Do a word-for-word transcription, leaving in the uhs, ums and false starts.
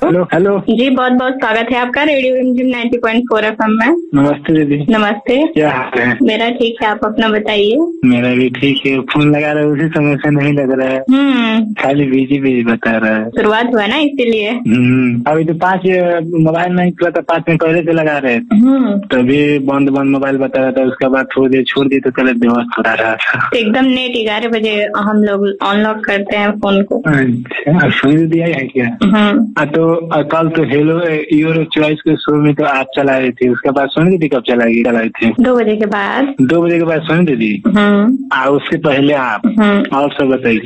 Hello hello जी, बहुत बहुत स्वागत है आपका रेडियो रिमझिम ninety point four F M में। नमस्ते दीदी। नमस्ते। क्या हाल है? मेरा ठीक है, आप अपना बताइए। मेरा भी ठीक है। फोन लगा रहा है उसी समय से नहीं लग रहा है, हम्म खाली बिजी बिजी बता रहा है। शुरुआत हुआ ना इसीलिए। हम्म अभी तो पाँच मोबाइल नहीं खुला था, पाँच मिनट पहले से लगा रहे थे हम्म तभी बंद बंद मोबाइल बता रहा था। उसके बाद थोड़ी देर छोड़ दी तो कल बेहोश हो रहा था। तो एकदम नेट ग्यारह बजे हम लोग अनलॉक करते हैं फोन को। अच्छा, सुन दिया है क्या? हम्म आ, तो आ, कल तो हेलो यूरो चॉइस के शो में तो आप चला रही थी, उसके बाद सोनी दीदी कब चलाई चलाई थी? दो बजे के बाद। दो बजे के बाद सोनी दीदी, हम्म आ उससे पहले आप। हम्म और सब बताइए।